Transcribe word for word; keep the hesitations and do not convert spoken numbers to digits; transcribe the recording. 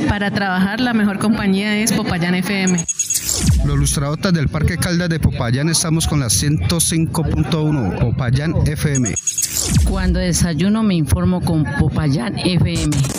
Para trabajar la mejor compañía es Popayán F M. Los lustradotas del Parque Caldas de Popayán estamos con la ciento cinco punto uno, Popayán F M. Cuando desayuno me informo con Popayán F M.